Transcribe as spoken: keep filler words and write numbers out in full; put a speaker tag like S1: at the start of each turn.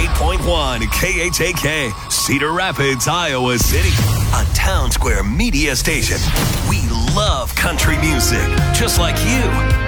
S1: ninety-eight point one K H A K, Cedar Rapids, Iowa City. A Town Square media station. We love country music, just like you.